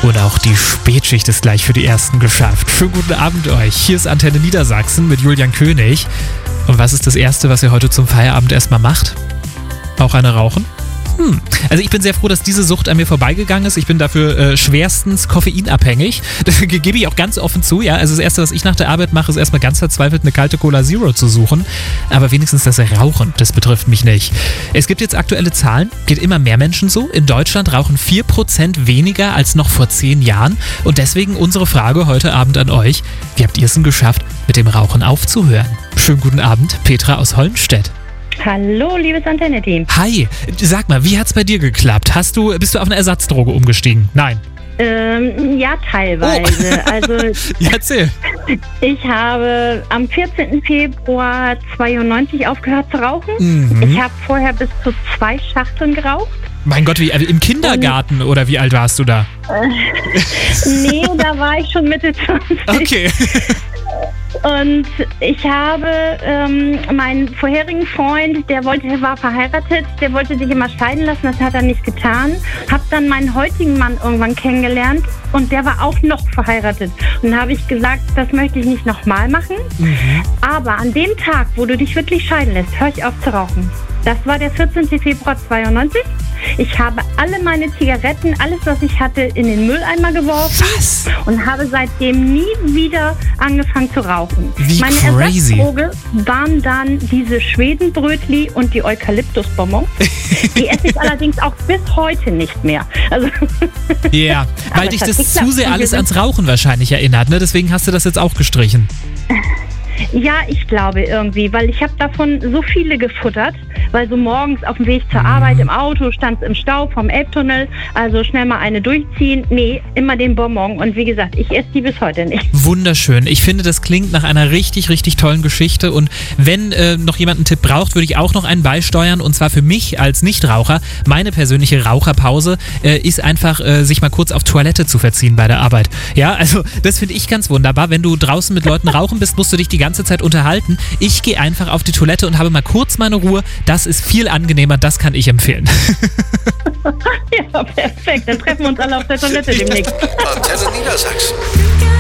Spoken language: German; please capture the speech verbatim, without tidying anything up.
Und auch die Spätschicht ist gleich für die Ersten geschafft. Schönen guten Abend euch. Hier ist Antenne Niedersachsen mit Julian König. Und was ist das Erste, was ihr heute zum Feierabend erstmal macht? Auch eine rauchen? Hm. Also ich bin sehr froh, dass diese Sucht an mir vorbeigegangen ist. Ich bin dafür äh, schwerstens koffeinabhängig. Das gebe ich auch ganz offen zu. Ja, also das Erste, was ich nach der Arbeit mache, ist erstmal ganz verzweifelt eine kalte Cola Zero zu suchen. Aber wenigstens das Rauchen, das betrifft mich nicht. Es gibt jetzt aktuelle Zahlen, geht immer mehr Menschen so. In Deutschland rauchen vier Prozent weniger als noch vor zehn Jahren. Und deswegen unsere Frage heute Abend an euch. Wie habt ihr es denn geschafft, mit dem Rauchen aufzuhören? Schönen guten Abend, Petra aus Hollenstedt. Hallo, liebes Antenne-Team. Hi, sag mal, wie hat's bei dir geklappt? Hast du, bist du auf eine Ersatzdroge umgestiegen? Nein. Ähm, ja, teilweise. Oh. Also, ja, erzähl. Ich habe am vierzehnten Februar zweiundneunzig aufgehört zu rauchen. Mhm. Ich habe vorher bis zu zwei Schachteln geraucht. Mein Gott, wie, im Kindergarten Und, oder wie alt warst du da? Äh, nee, da war ich schon Mitte zwanzig. Okay. Und ich habe ähm, meinen vorherigen Freund, der wollte, der war verheiratet, der wollte sich immer scheiden lassen, das hat er nicht getan. Hab dann meinen heutigen Mann irgendwann kennengelernt und der war auch noch verheiratet. Und dann habe ich gesagt, das möchte ich nicht nochmal machen. Mhm. Aber an dem Tag, wo du dich wirklich scheiden lässt, hör ich auf zu rauchen. Das war der vierzehnten Februar zweiundneunzig. Ich habe alle meine Zigaretten, alles was ich hatte, in den Mülleimer geworfen. Was? Und habe seitdem nie wieder angefangen zu rauchen. Wie meine crazy. Ersatzdroge waren dann diese Schwedenbrötli und die Eukalyptusbonbons. Die esse ich allerdings auch bis heute nicht mehr. Also ja, yeah, weil dich das zu sehr alles ans Rauchen wahrscheinlich erinnert, ne? Deswegen hast du das jetzt auch gestrichen. Ja, ich glaube irgendwie, weil ich habe davon so viele gefuttert, weil so morgens auf dem Weg zur Arbeit im Auto stand es im Stau vom Elbtunnel, also schnell mal eine durchziehen. Nee, immer den Bonbon und wie gesagt, ich esse die bis heute nicht. Wunderschön. Ich finde, das klingt nach einer richtig, richtig tollen Geschichte und wenn äh, noch jemand einen Tipp braucht, würde ich auch noch einen beisteuern und zwar für mich als Nichtraucher. Meine persönliche Raucherpause äh, ist einfach, äh, sich mal kurz auf Toilette zu verziehen bei der Arbeit. Ja, also das finde ich ganz wunderbar. Wenn du draußen mit Leuten rauchen bist, musst du dich die ganze Zeit unterhalten. Ich gehe einfach auf die Toilette und habe mal kurz meine Ruhe. Das ist viel angenehmer, das kann ich empfehlen. Ja, perfekt. Dann treffen wir uns alle auf der Toilette demnächst. Antenne Niedersachsen.